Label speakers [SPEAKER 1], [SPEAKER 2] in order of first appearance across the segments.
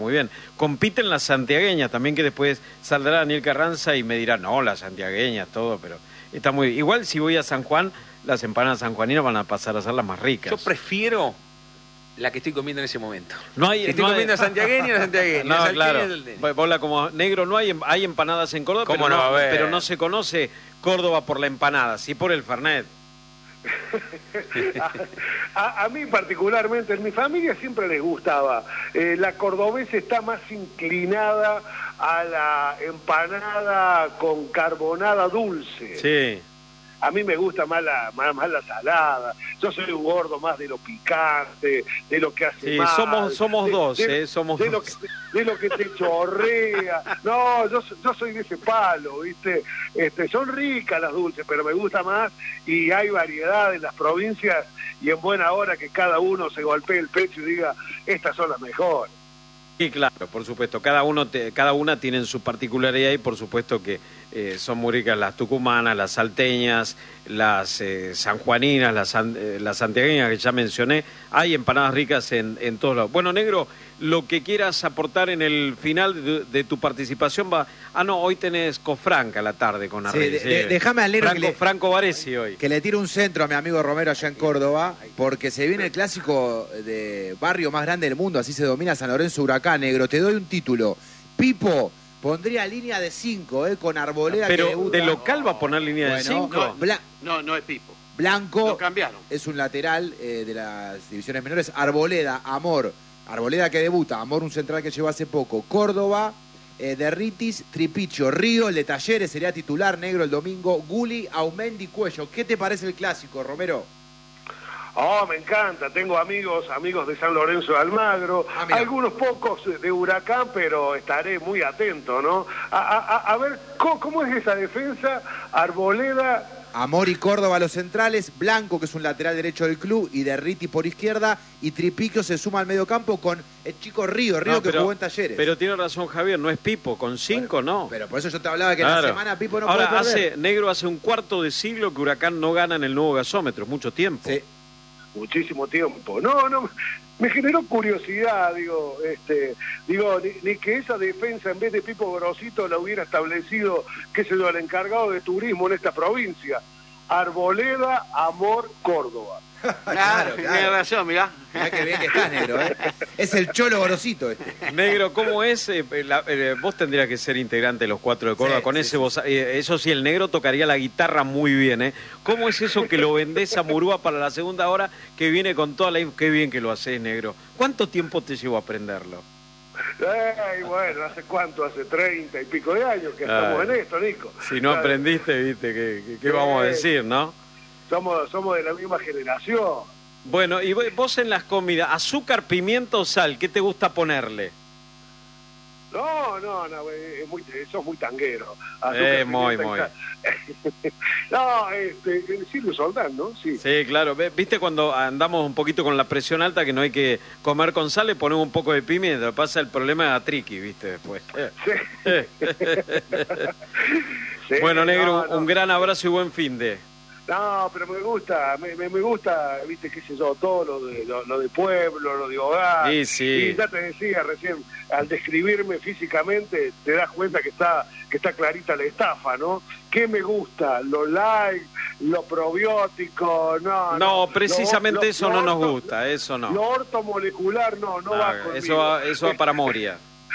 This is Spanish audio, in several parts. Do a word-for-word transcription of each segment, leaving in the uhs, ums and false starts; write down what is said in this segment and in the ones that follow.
[SPEAKER 1] Muy bien. Compiten las santiagueñas también, que después saldrá Daniel Carranza y me dirá, no, las santiagueñas, todo, pero está muy... Igual si voy a San Juan, las empanadas sanjuaninas van a pasar a ser las más ricas.
[SPEAKER 2] Yo prefiero la que estoy comiendo en ese momento.
[SPEAKER 1] No hay,
[SPEAKER 2] estoy
[SPEAKER 1] no
[SPEAKER 2] comiendo
[SPEAKER 1] hay...
[SPEAKER 2] santiagueña o santiagueña.
[SPEAKER 1] No,
[SPEAKER 2] santiagueña
[SPEAKER 1] claro.
[SPEAKER 2] del...
[SPEAKER 1] Bola como negro, no hay, hay empanadas en Córdoba, pero
[SPEAKER 2] no,
[SPEAKER 1] no, pero no se conoce Córdoba por la empanada, sí por el Fernet.
[SPEAKER 3] a, a, a mí particularmente, en mi familia siempre les gustaba. Eh, la cordobesa está más inclinada a la empanada con carbonada dulce.
[SPEAKER 1] Sí.
[SPEAKER 3] A mí me gusta más la, más, más la salada. Yo soy un gordo más de lo picante, de lo que hace
[SPEAKER 1] sí,
[SPEAKER 3] mal.
[SPEAKER 1] somos somos
[SPEAKER 3] de,
[SPEAKER 1] dos,
[SPEAKER 3] de,
[SPEAKER 1] eh, somos
[SPEAKER 3] de
[SPEAKER 1] dos.
[SPEAKER 3] Lo que, de lo que te chorrea. No, yo, yo soy de ese palo, ¿viste? Este, son ricas las dulces, pero me gusta más y hay variedad en las provincias y en buena hora que cada uno se golpee el pecho y diga, estas son las mejores.
[SPEAKER 1] Sí, claro, por supuesto. Cada uno, te, cada una tiene su particularidad y por supuesto que eh, son muy ricas las tucumanas, las salteñas, las eh, sanjuaninas, las, eh, las santiagueñas que ya mencioné. Hay empanadas ricas en, en todos lados. Bueno, Negro, lo que quieras aportar en el final de, de tu participación va... Ah, no, hoy tenés Cofranca a la tarde con Arrey.
[SPEAKER 4] Sí, de, de, déjame al Negro
[SPEAKER 1] Franco,
[SPEAKER 4] que le,
[SPEAKER 1] Franco Varesi hoy.
[SPEAKER 4] Que le tire un centro a mi amigo Romero allá en Córdoba, porque se viene el clásico de barrio más grande del mundo, así se domina San Lorenzo Huracán. Negro, te doy un título. Pipo pondría línea de cinco, eh, con Arboleda.
[SPEAKER 1] Pero
[SPEAKER 4] que debuta.
[SPEAKER 1] de local va a poner línea
[SPEAKER 4] bueno,
[SPEAKER 1] de cinco.
[SPEAKER 5] No, no, no es Pipo.
[SPEAKER 4] Blanco
[SPEAKER 5] lo cambiaron.
[SPEAKER 4] Es un lateral eh, de las divisiones menores. Arboleda, Amor. Arboleda que debuta, Amor un central que llegó hace poco. Córdoba, eh, Derritis, Tripicho, Río, el de Talleres sería titular, Negro el domingo. Guli, Aumendi, Cuello. ¿Qué te parece el clásico, Romero?
[SPEAKER 3] Oh, me encanta, tengo amigos, amigos de San Lorenzo de Almagro, ah, algunos pocos de Huracán, pero estaré muy atento, ¿no? A, a, a ver, ¿cómo, ¿cómo es esa defensa? Arboleda...
[SPEAKER 4] Amor y Córdoba los centrales, Blanco, que es un lateral derecho del club, y Derriti por izquierda, y Tripicho se suma al medio campo con el chico Río, Río no, que pero, jugó en Talleres.
[SPEAKER 1] Pero tiene razón Javier, no es Pipo, con cinco bueno, no.
[SPEAKER 4] Pero por eso yo te hablaba que
[SPEAKER 1] claro.
[SPEAKER 4] en la semana Pipo no
[SPEAKER 1] Ahora,
[SPEAKER 4] puede perder.
[SPEAKER 1] Hace, Negro, hace un cuarto de siglo que Huracán no gana en el nuevo gasómetro, mucho tiempo.
[SPEAKER 4] Sí.
[SPEAKER 3] Muchísimo tiempo. No, no, me generó curiosidad, digo, este, digo, ni, ni que esa defensa en vez de Pipo Grosito la hubiera establecido, qué sé yo, el encargado de turismo en esta provincia. Arboleda, Amor, Córdoba.
[SPEAKER 5] Claro, tiene claro. razón, mirá.
[SPEAKER 4] Mirá que bien que estás, Negro, ¿eh? Es el cholo Grosito este.
[SPEAKER 1] Negro, ¿cómo es? Eh, la, eh, vos tendrías que ser integrante de los cuatro de Córdoba, sí, con sí, ese sí. Voz, eh, eso sí, el Negro tocaría la guitarra muy bien, ¿eh? ¿Cómo es eso que lo vendés a Murúa para la segunda hora, que viene con toda la... Qué bien que lo haces, Negro. ¿Cuánto tiempo te llevó a aprenderlo?
[SPEAKER 3] Ay, bueno, ¿hace cuánto? Hace treinta y pico de años que estamos Ay. en esto, Nico.
[SPEAKER 1] Si no claro. aprendiste, viste, ¿qué, qué, qué sí. vamos a decir, no?
[SPEAKER 3] Somos, somos de la misma generación.
[SPEAKER 1] Bueno, y vos en las comidas, azúcar, pimiento o sal, ¿qué te gusta ponerle?
[SPEAKER 3] No, no, no, es muy, eso es muy tanguero. Azúcar,
[SPEAKER 1] eh, muy, muy.
[SPEAKER 3] No, este, Silvio Soldán, ¿no? Sí.
[SPEAKER 1] Sí, claro. ¿Viste cuando andamos un poquito con la presión alta que no hay que comer con sal, le ponemos un poco de pimienta? Pasa el problema de la triqui, ¿viste? Después.
[SPEAKER 3] Sí.
[SPEAKER 1] Sí, bueno, Negro, no, no. un gran abrazo y buen fin de...
[SPEAKER 3] No, pero me gusta, me, me, me gusta, viste, qué sé yo, todo lo de, lo, lo de pueblo, lo de hogar.
[SPEAKER 1] Sí, sí.
[SPEAKER 3] Y ya te decía recién, al describirme físicamente, te das cuenta que está que está clarita la estafa, ¿no? ¿Qué me gusta? Lo light, lo probiótico, no.
[SPEAKER 1] No,
[SPEAKER 3] no
[SPEAKER 1] precisamente
[SPEAKER 3] lo, lo,
[SPEAKER 1] eso
[SPEAKER 3] lo
[SPEAKER 1] no
[SPEAKER 3] orto,
[SPEAKER 1] nos gusta, eso no.
[SPEAKER 3] Lo ortomolecular no, no, no va conmigo.
[SPEAKER 1] Eso va, eso va para Moria.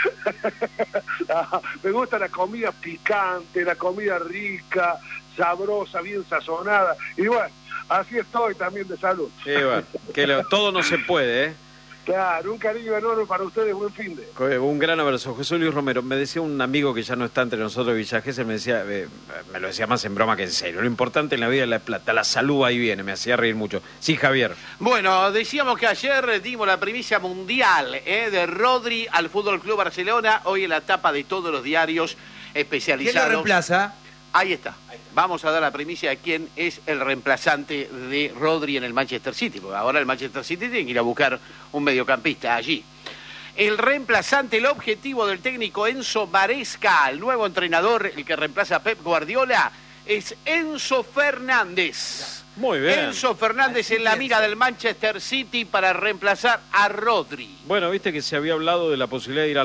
[SPEAKER 3] Me gusta la comida picante, la comida rica, sabrosa, bien sazonada. Y bueno, así estoy también de salud.
[SPEAKER 1] Sí, bueno, que lo, todo no se puede, ¿eh?
[SPEAKER 3] Claro, un cariño enorme para ustedes, buen fin de.
[SPEAKER 1] Un gran abrazo. José Luis Romero, me decía un amigo que ya no está entre nosotros, Villa Gesell, me decía, eh, me lo decía más en broma que en serio. Lo importante en la vida es la plata, la salud ahí viene, me hacía reír mucho. Sí, Javier.
[SPEAKER 5] Bueno, decíamos que ayer dimos la primicia mundial eh, de Rodri al Fútbol Club Barcelona, hoy en la tapa de todos los diarios especializados.
[SPEAKER 4] ¿Quién lo reemplaza?
[SPEAKER 5] Ahí está. Vamos a dar la primicia de quién es el reemplazante de Rodri en el Manchester City, porque ahora el Manchester City tiene que ir a buscar un mediocampista allí. El reemplazante, el objetivo del técnico Enzo Maresca, el nuevo entrenador, el que reemplaza a Pep Guardiola, es Enzo Fernández.
[SPEAKER 1] Muy bien.
[SPEAKER 5] Enzo Fernández en la mira del Manchester City para reemplazar a Rodri.
[SPEAKER 1] Bueno, viste que se había hablado de la posibilidad de ir a